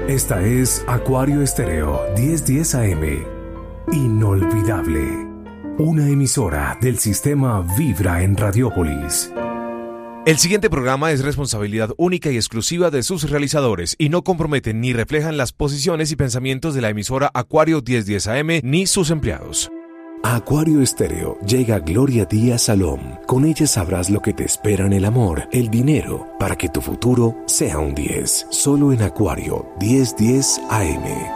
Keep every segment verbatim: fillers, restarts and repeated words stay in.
Esta es Acuario Estéreo diez diez A M. Inolvidable. Una emisora del sistema Vibra en Radiópolis. El siguiente programa es responsabilidad única y exclusiva de sus realizadores y no comprometen ni reflejan las posiciones y pensamientos de la emisora Acuario diez diez A M ni sus empleados. A Acuario Estéreo llega Gloria Díaz Salom. Con ella sabrás lo que te espera en el amor, el dinero, para que tu futuro sea un diez. Solo en Acuario diez diez A M.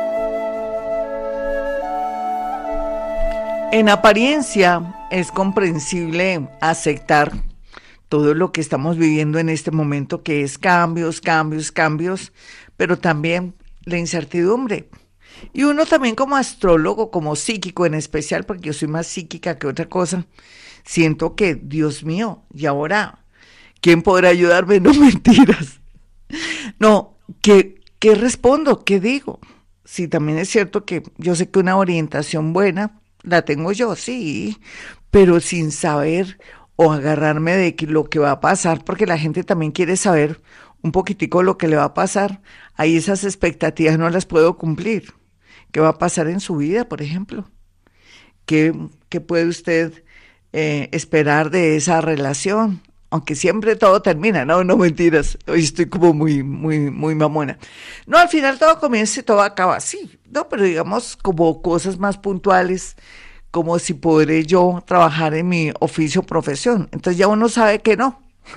En apariencia es comprensible aceptar todo lo que estamos viviendo en este momento, que es cambios, cambios, cambios, pero también la incertidumbre. Y uno también como astrólogo, como psíquico en especial, porque yo soy más psíquica que otra cosa, siento que, Dios mío, ¿y ahora quién podrá ayudarme? No, mentiras. No, ¿qué, qué respondo? ¿Qué digo? Sí, también es cierto que yo sé que una orientación buena la tengo yo, sí, pero sin saber o agarrarme de lo que va a pasar, porque la gente también quiere saber un poquitico lo que le va a pasar. Ahí esas expectativas no las puedo cumplir. ¿Qué va a pasar en su vida, por ejemplo? ¿Qué, qué puede usted eh, esperar de esa relación? Aunque siempre todo termina, no, no mentiras, hoy estoy como muy, muy, muy mamona. No, al final todo comienza y todo acaba así, no, pero digamos como cosas más puntuales, como si podré yo trabajar en mi oficio o profesión. Entonces ya uno sabe que no,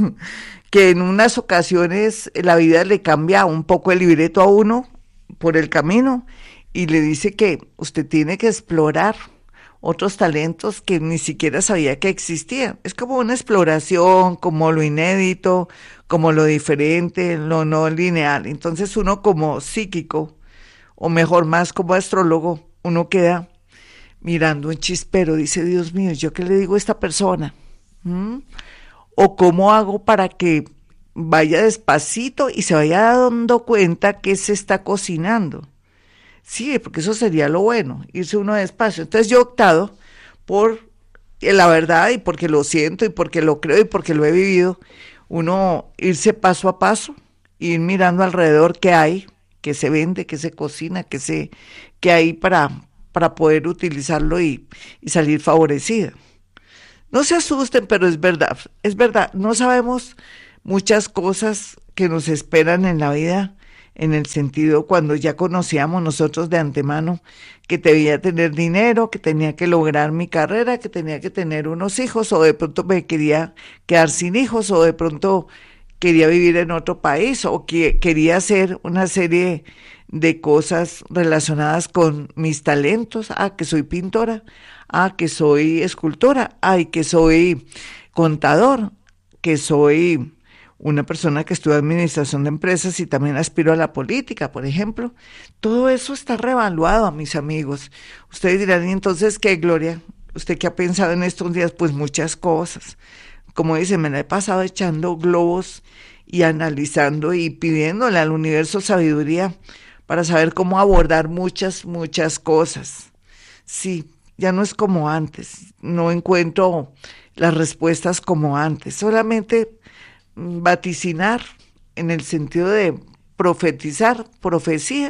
que en unas ocasiones la vida le cambia un poco el libreto a uno por el camino y le dice que usted tiene que explorar otros talentos que ni siquiera sabía que existían. Es como una exploración, como lo inédito, como lo diferente, lo no lineal. Entonces uno como psíquico, o mejor más como astrólogo, uno queda mirando un chispero, dice, Dios mío, ¿yo qué le digo a esta persona? ¿Mm? ¿O cómo hago para que vaya despacito y se vaya dando cuenta que se está cocinando? Sí, porque eso sería lo bueno, irse uno despacio. Entonces yo he optado por la verdad y porque lo siento y porque lo creo y porque lo he vivido, uno irse paso a paso, ir mirando alrededor qué hay, qué se vende, qué se cocina, qué, se, qué hay para, para poder utilizarlo y, y salir favorecida. No se asusten, pero es verdad, es verdad, no sabemos muchas cosas que nos esperan en la vida, en el sentido cuando ya conocíamos nosotros de antemano que debía tener dinero, que tenía que lograr mi carrera, que tenía que tener unos hijos, o de pronto me quería quedar sin hijos, o de pronto quería vivir en otro país, o que quería hacer una serie de cosas relacionadas con mis talentos. Ah, que soy pintora, ah, que soy escultora, ay, que soy contador, que soy una persona que estudia administración de empresas y también aspiro a la política, por ejemplo. Todo eso está revaluado, mis amigos. Ustedes dirán, ¿y entonces qué, Gloria? ¿Usted qué ha pensado en estos días? Pues muchas cosas. Como dice, me la he pasado echando globos y analizando y pidiéndole al universo sabiduría para saber cómo abordar muchas, muchas cosas. Sí, ya no es como antes. No encuentro las respuestas como antes. Solamente vaticinar en el sentido de profetizar, profecía,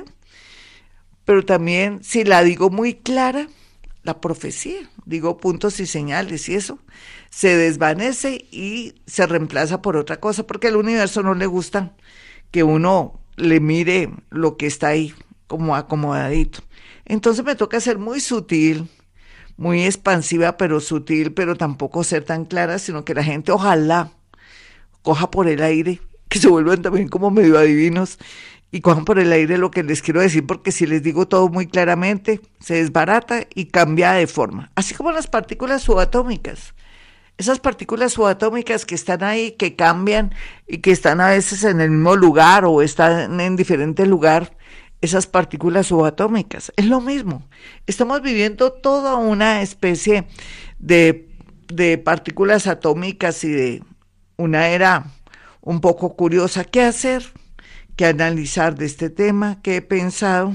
pero también si la digo muy clara, la profecía, digo puntos y señales y eso, se desvanece y se reemplaza por otra cosa, porque al universo no le gusta que uno le mire lo que está ahí como acomodadito. Entonces me toca ser muy sutil, muy expansiva, pero sutil, pero tampoco ser tan clara, sino que la gente ojalá coja por el aire, que se vuelvan también como medio adivinos y cojan por el aire lo que les quiero decir, porque si les digo todo muy claramente, se desbarata y cambia de forma. Así como las partículas subatómicas. Esas partículas subatómicas que están ahí, que cambian y que están a veces en el mismo lugar o están en diferente lugar, esas partículas subatómicas. Es lo mismo. Estamos viviendo toda una especie de, de partículas atómicas y de una era un poco curiosa. ¿Qué hacer? ¿Qué analizar de este tema? ¿Qué he pensado?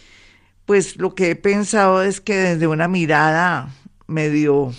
Pues lo que he pensado es que desde una mirada medio,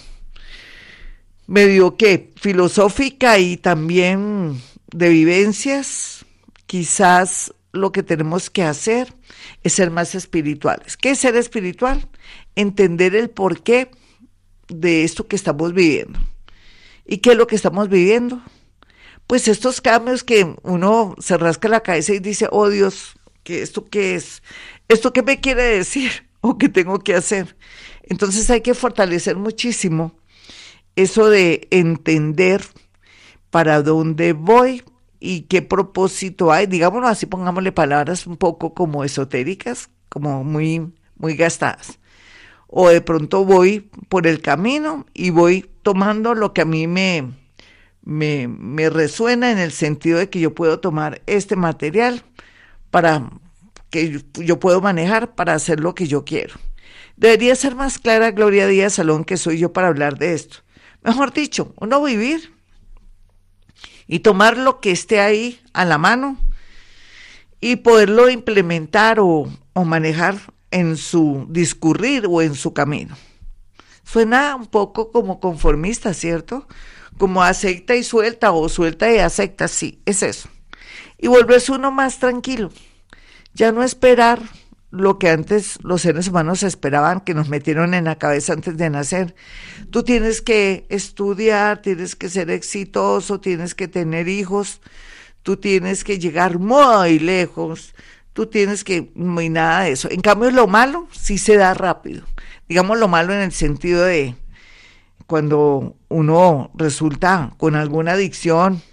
medio ¿qué? Filosófica y también de vivencias, quizás lo que tenemos que hacer es ser más espirituales. ¿Qué es ser espiritual? Entender el porqué de esto que estamos viviendo. ¿Y qué es lo que estamos viviendo? Pues estos cambios que uno se rasca la cabeza y dice, oh Dios, ¿qué, ¿esto qué es? ¿Esto qué me quiere decir? ¿O qué tengo que hacer? Entonces hay que fortalecer muchísimo eso de entender para dónde voy y qué propósito hay. Digámoslo así, pongámosle palabras un poco como esotéricas, como muy, muy gastadas. O de pronto voy por el camino y voy tomando lo que a mí me, me, me resuena en el sentido de que yo puedo tomar este material para que yo puedo manejar para hacer lo que yo quiero. Debería ser más clara Gloria Díaz Salón que soy yo para hablar de esto. Mejor dicho, uno vivir y tomar lo que esté ahí a la mano y poderlo implementar o, o manejar en su discurrir o en su camino. Suena un poco como conformista, ¿cierto? Como acepta y suelta o suelta y acepta, sí, es eso. Y volverse uno más tranquilo. Ya no esperar lo que antes los seres humanos esperaban, que nos metieron en la cabeza antes de nacer. Tú tienes que estudiar, tienes que ser exitoso, tienes que tener hijos, tú tienes que llegar muy lejos, tú tienes que, no hay nada de eso. En cambio, lo malo sí se da rápido. Digamos lo malo en el sentido de cuando uno resulta con alguna adicción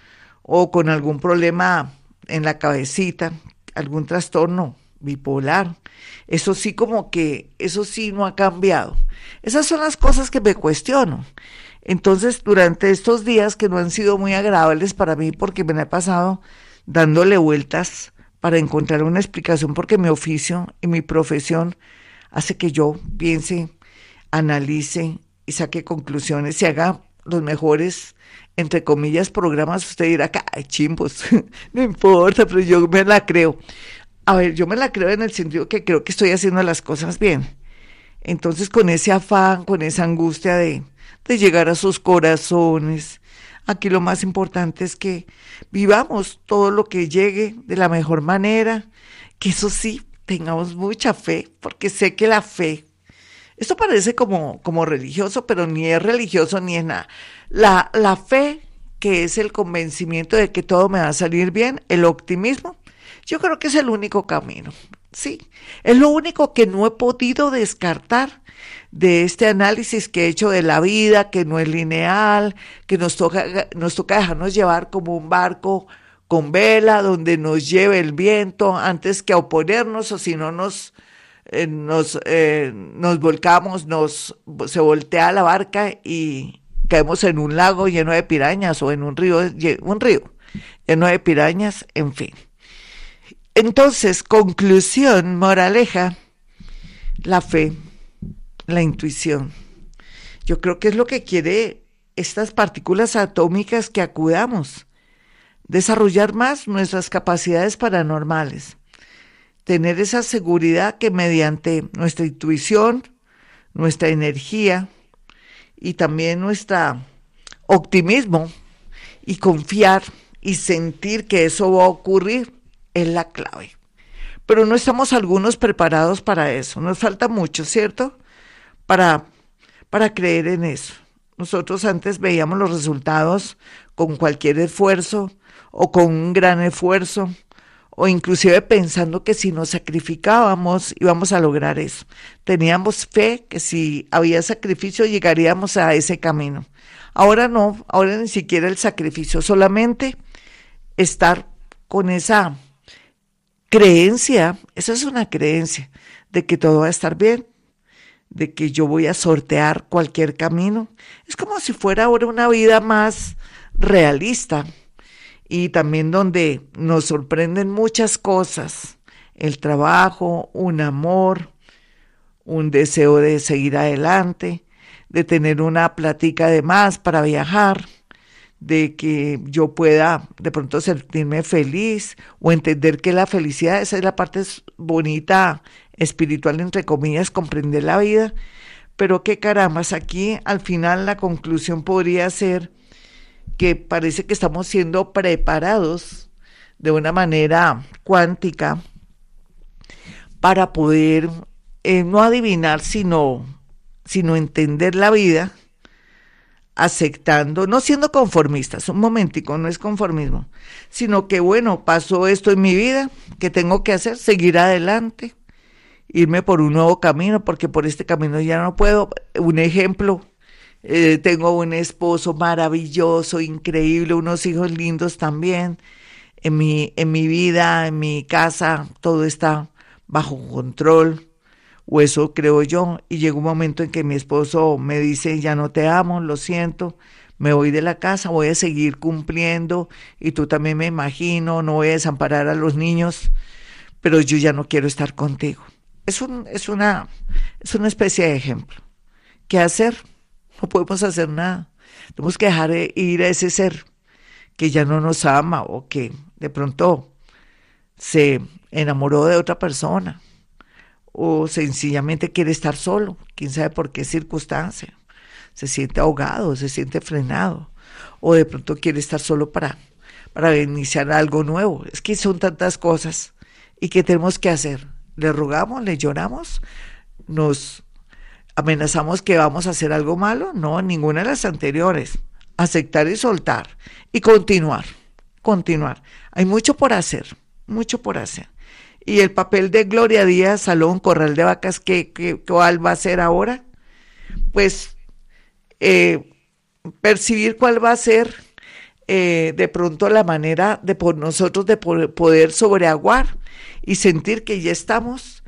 o con algún problema en la cabecita, algún trastorno bipolar, eso sí como que, eso sí no ha cambiado. Esas son las cosas que me cuestiono. Entonces, durante estos días que no han sido muy agradables para mí, porque me la he pasado dándole vueltas para encontrar una explicación, porque mi oficio y mi profesión hace que yo piense, analice y saque conclusiones y haga los mejores, entre comillas, programas. Usted dirá, ay, chimbos, no importa, pero yo me la creo. A ver, yo me la creo en el sentido que creo que estoy haciendo las cosas bien. Entonces, con ese afán, con esa angustia de, de llegar a sus corazones, aquí lo más importante es que vivamos todo lo que llegue de la mejor manera, que eso sí, tengamos mucha fe, porque sé que la fe, esto parece como, como religioso, pero ni es religioso ni es nada. La, la fe, que es el convencimiento de que todo me va a salir bien, el optimismo, yo creo que es el único camino, sí, es lo único que no he podido descartar de este análisis que he hecho de la vida, que no es lineal, que nos toca, nos toca dejarnos llevar como un barco con vela, donde nos lleve el viento antes que a oponernos, o si no nos, eh, nos, eh, nos volcamos, nos, se voltea la barca y caemos en un lago lleno de pirañas o en un río, un río lleno de pirañas, en fin. Entonces, conclusión, moraleja, la fe, la intuición. Yo creo que es lo que quiere estas partículas atómicas, que acudamos, desarrollar más nuestras capacidades paranormales, tener esa seguridad que mediante nuestra intuición, nuestra energía y también nuestro optimismo y confiar y sentir que eso va a ocurrir, es la clave. Pero no estamos algunos preparados para eso, nos falta mucho, ¿cierto? Para, para creer en eso. Nosotros antes veíamos los resultados con cualquier esfuerzo o con un gran esfuerzo, o inclusive pensando que si nos sacrificábamos íbamos a lograr eso. Teníamos fe que si había sacrificio llegaríamos a ese camino. Ahora no, ahora ni siquiera el sacrificio, solamente estar con esa creencia, esa es una creencia, de que todo va a estar bien, de que yo voy a sortear cualquier camino. Es como si fuera ahora una vida más realista y también donde nos sorprenden muchas cosas, el trabajo, un amor, un deseo de seguir adelante, de tener una platica de más para viajar, de que yo pueda de pronto sentirme feliz o entender que la felicidad, esa es la parte bonita, espiritual, entre comillas, comprender la vida, pero qué carambas, aquí al final la conclusión podría ser que parece que estamos siendo preparados de una manera cuántica para poder eh, no adivinar, sino, sino entender la vida, aceptando, no siendo conformistas, un momentico, no es conformismo, sino que bueno, pasó esto en mi vida, ¿qué tengo que hacer? Seguir adelante, irme por un nuevo camino, porque por este camino ya no puedo. Un ejemplo, eh, tengo un esposo maravilloso, increíble, unos hijos lindos también, en mi, en mi vida, en mi casa, todo está bajo control, o eso creo yo, y llegó un momento en que mi esposo me dice, ya no te amo, lo siento, me voy de la casa, voy a seguir cumpliendo, y tú también me imagino, no voy a desamparar a los niños, pero yo ya no quiero estar contigo. Es, un, es, una, es una especie de ejemplo. ¿Qué hacer? No podemos hacer nada. Tenemos que dejar ir a ese ser que ya no nos ama o que de pronto se enamoró de otra persona o sencillamente quiere estar solo, quién sabe por qué circunstancia, se siente ahogado, se siente frenado, o de pronto quiere estar solo para, para iniciar algo nuevo. Es que son tantas cosas. ¿Y qué tenemos que hacer? ¿Le rogamos, le lloramos, nos amenazamos que vamos a hacer algo malo? No, ninguna de las anteriores. Aceptar y soltar y continuar, continuar. Hay mucho por hacer, mucho por hacer. Y el papel de Gloria Díaz Salón, Corral de Vacas, ¿qué, qué, cuál va a ser ahora? Pues eh, percibir cuál va a ser eh, de pronto la manera de por nosotros de poder sobreaguar y sentir que ya estamos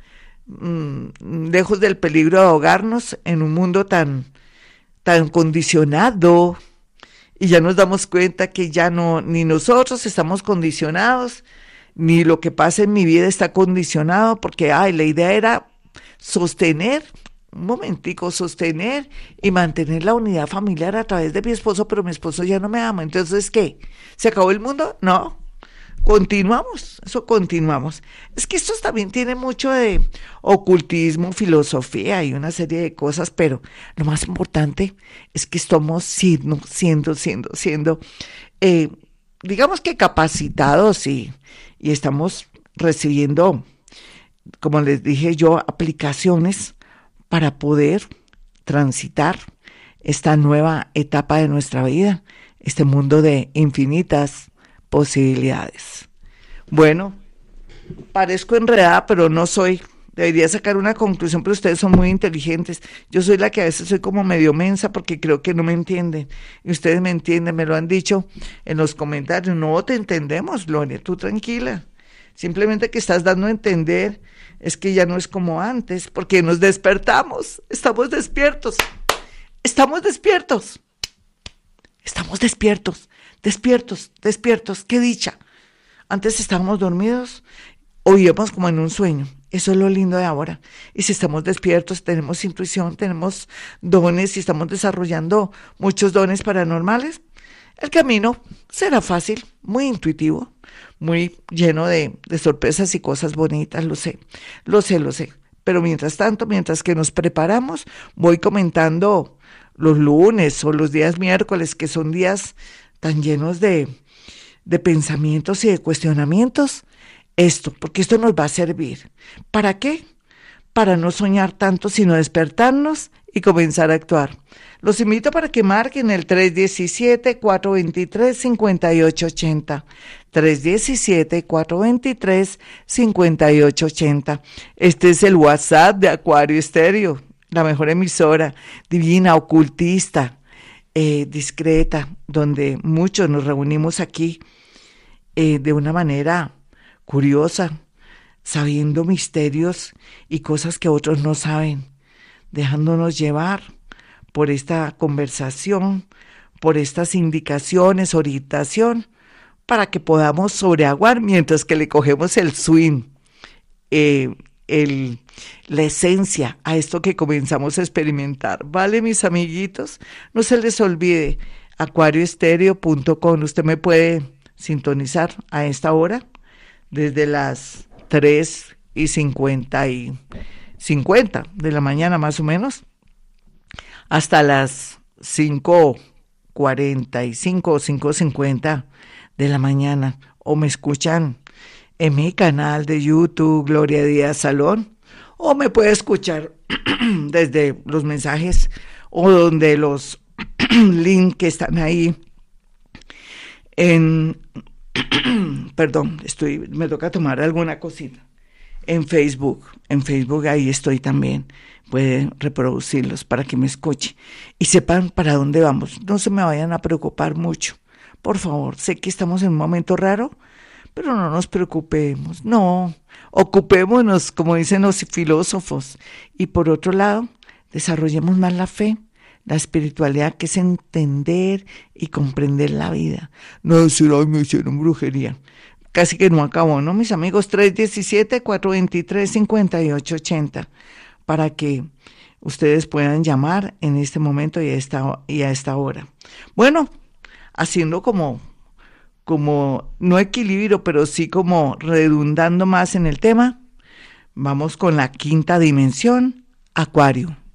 mmm, lejos del peligro de ahogarnos en un mundo tan, tan condicionado, y ya nos damos cuenta que ya no, ni nosotros estamos condicionados, ni lo que pasa en mi vida está condicionado, porque ay, la idea era sostener, un momentico, sostener y mantener la unidad familiar a través de mi esposo, pero mi esposo ya no me ama. Entonces, ¿qué? ¿Se acabó el mundo? No, continuamos, eso continuamos. Es que esto también tiene mucho de ocultismo, filosofía y una serie de cosas, pero lo más importante es que estamos siendo, siendo, siendo, siendo, eh, digamos que capacitados y y estamos recibiendo, como les dije yo, aplicaciones para poder transitar esta nueva etapa de nuestra vida, este mundo de infinitas posibilidades. Bueno, parezco enredada, pero no soy. Debería sacar una conclusión, pero ustedes son muy inteligentes. Yo soy la que a veces soy como medio mensa porque creo que no me entienden. Y ustedes me entienden, me lo han dicho en los comentarios. No te entendemos, Gloria, tú tranquila. Simplemente que estás dando a entender es que ya no es como antes, porque nos despertamos, estamos despiertos, estamos despiertos, estamos despiertos, despiertos, despiertos, qué dicha. Antes estábamos dormidos, hoy vivíamos como en un sueño. Eso es lo lindo de ahora. Y si estamos despiertos, tenemos intuición, tenemos dones y estamos desarrollando muchos dones paranormales, el camino será fácil, muy intuitivo, muy lleno de, de sorpresas y cosas bonitas, lo sé, lo sé, lo sé. Pero mientras tanto, mientras que nos preparamos, voy comentando los lunes o los días miércoles, que son días tan llenos de, de pensamientos y de cuestionamientos, esto, porque esto nos va a servir. ¿Para qué? Para no soñar tanto, sino despertarnos y comenzar a actuar. Los invito para que marquen el tres diecisiete, cuatro veintitrés, cincuenta y ocho ochenta. tres diecisiete, cuatro veintitrés, cincuenta y ocho ochenta. Este es el WhatsApp de Acuario Estéreo, la mejor emisora, divina, ocultista, eh, discreta, donde muchos nos reunimos aquí eh, de una manera curiosa, sabiendo misterios y cosas que otros no saben, dejándonos llevar por esta conversación, por estas indicaciones, orientación, para que podamos sobreaguar mientras que le cogemos el swing, eh, el, la esencia a esto que comenzamos a experimentar. ¿Vale, mis amiguitos? No se les olvide, acuario estéreo punto com. Usted me puede sintonizar a esta hora desde las tres y cincuenta y cincuenta de la mañana más o menos hasta las cinco cuarenta y cinco o cinco cincuenta de la mañana, o me escuchan en mi canal de YouTube, Gloria Díaz Salón, o me puede escuchar desde los mensajes o donde los links que están ahí en, perdón, estoy, me toca tomar alguna cosita, en Facebook, en Facebook ahí estoy también, pueden reproducirlos para que me escuche y sepan para dónde vamos, no se me vayan a preocupar mucho, por favor, sé que estamos en un momento raro, pero no nos preocupemos, no, ocupémonos, como dicen los filósofos, y por otro lado, desarrollemos más la fe, la espiritualidad, que es entender y comprender la vida. No decir, ay, me hicieron brujería. Casi que no acabó, ¿no, mis amigos? tres uno siete, cuatro dos tres, cinco ocho ocho cero, para que ustedes puedan llamar en este momento y a esta, y a esta hora. Bueno, haciendo como, como, no equilibrio, pero sí como redundando más en el tema, vamos con la quinta dimensión, Acuario.